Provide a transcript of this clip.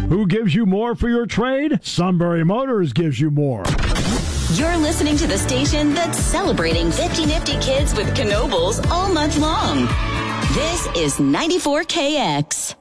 Who gives you more for your trade? Sunbury Motors gives you more. You're listening to the station that's celebrating 50 Nifty Kids with Knoebels all month long. This is 94KX.